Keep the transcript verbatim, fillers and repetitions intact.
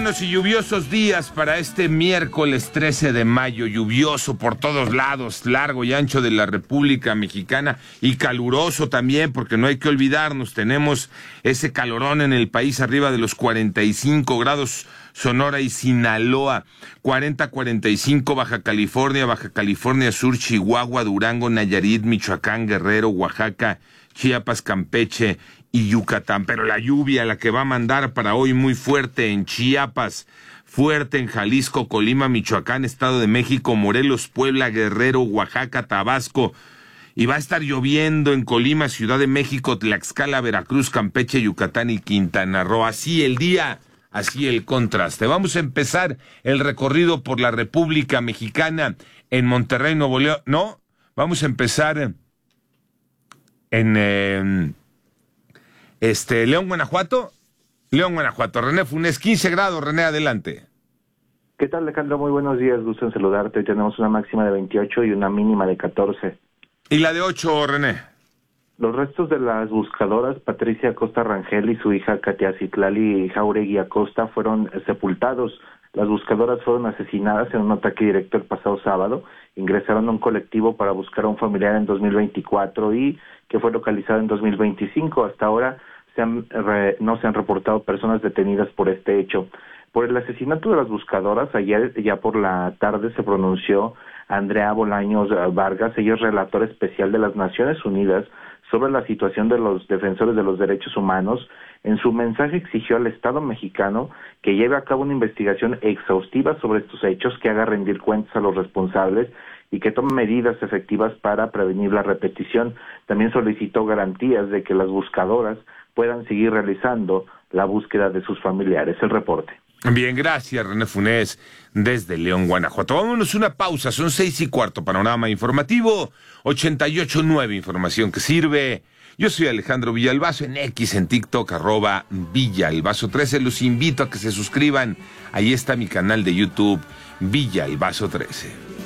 Buenos y lluviosos días para este miércoles trece de mayo, lluvioso por todos lados, largo y ancho de la República Mexicana y caluroso también, porque no hay que olvidarnos, tenemos ese calorón en el país arriba de los cuarenta y cinco grados, Sonora y Sinaloa, cuarenta a cuarenta y cinco Baja California, Baja California Sur, Chihuahua, Durango, Nayarit, Michoacán, Guerrero, Oaxaca, Chiapas, Campeche y Yucatán. Pero la lluvia, la que va a mandar para hoy muy fuerte en Chiapas, fuerte en Jalisco, Colima, Michoacán, Estado de México, Morelos, Puebla, Guerrero, Oaxaca, Tabasco. Y va a estar lloviendo en Colima, Ciudad de México, Tlaxcala, Veracruz, Campeche, Yucatán y Quintana Roo. Así el día, así el contraste. Vamos a empezar el recorrido por la República Mexicana en Monterrey, Nuevo León. No, vamos a empezar en eh, este León, Guanajuato. León, Guanajuato. René Funes, quince grados. René, adelante. ¿Qué tal, Alejandro? Muy buenos días, gusto en saludarte. Hoy tenemos una máxima de veintiocho y una mínima de catorce. ¿Y la de ocho, René? Los restos de las buscadoras Patricia Acosta Rangel y su hija Katia Citlali Jauregui Acosta fueron sepultados. Las buscadoras fueron asesinadas en un ataque directo el pasado sábado. Ingresaron a un colectivo para buscar a un familiar en dos mil veinticuatro y que fue localizado en dos mil veinticinco. Hasta ahora se han, re, no se han reportado personas detenidas por este hecho. Por el asesinato de las buscadoras, ayer ya por la tarde se pronunció Andrea Bolaños Vargas. Ella es relatora especial de las Naciones Unidas sobre la situación de los defensores de los derechos humanos. En su mensaje exigió al Estado mexicano que lleve a cabo una investigación exhaustiva sobre estos hechos, que haga rendir cuentas a los responsables y que tome medidas efectivas para prevenir la repetición. También solicitó garantías de que las buscadoras puedan seguir realizando la búsqueda de sus familiares. El reporte. Bien, gracias, René Funes, desde León, Guanajuato. Vámonos una pausa, son seis y cuarto, panorama informativo, ochenta y ocho nueve, información que sirve. Yo soy Alejandro Villalbazo, en X, en TikTok, arroba Villalbazo trece. Los invito a que se suscriban, ahí está mi canal de YouTube, Villalbazo trece.